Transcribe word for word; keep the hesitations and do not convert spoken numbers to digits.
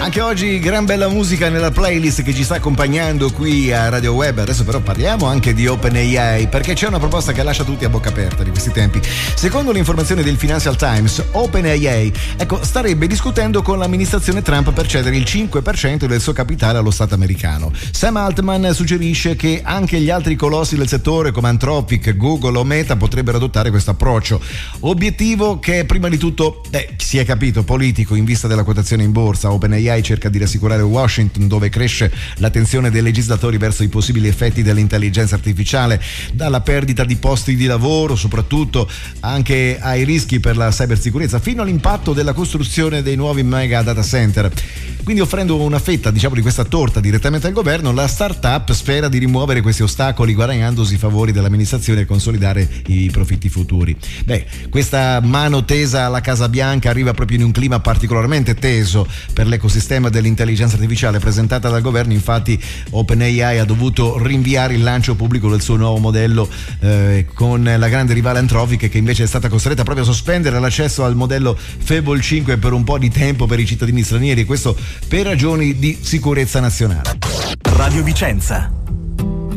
Anche oggi gran bella musica nella playlist che ci sta accompagnando qui a Radio Web. Adesso però parliamo anche di OpenAI, perché c'è una proposta che lascia tutti a bocca aperta di questi tempi. Secondo le informazioni del Financial Times, OpenAI ecco, starebbe discutendo con l'amministrazione Trump per cedere il cinque per cento del suo capitale allo Stato americano. Sam Altman suggerisce che anche gli altri colossi del settore come Anthropic, Google o Meta potrebbero adottare questo approccio. Obiettivo che è prima di tutto, beh, si è capito, politico in vista della quotazione in borsa. OpenAI cerca di rassicurare Washington, dove cresce la tensione dei legislatori verso i possibili effetti dell'intelligenza artificiale, dalla perdita di posti di lavoro, soprattutto anche ai rischi per la cybersicurezza, fino all'impatto della costruzione dei nuovi mega data center. Quindi, offrendo una fetta, diciamo, di questa torta direttamente al governo, la startup spera di rimuovere questi ostacoli, guadagnandosi i favori dell'amministrazione e consolidare i profitti futuri. Beh, questa mano tesa alla Casa Bianca arriva proprio in un clima particolarmente teso per l'ecosistema dell'intelligenza artificiale presentata dal governo. Infatti OpenAI ha dovuto rinviare il lancio pubblico del suo nuovo modello eh, con la grande rivale Anthropic, che invece è stata costretta proprio a sospendere l'accesso al modello Fable cinque per un po' di tempo per i cittadini stranieri, e questo per ragioni di sicurezza nazionale. Radio Vicenza.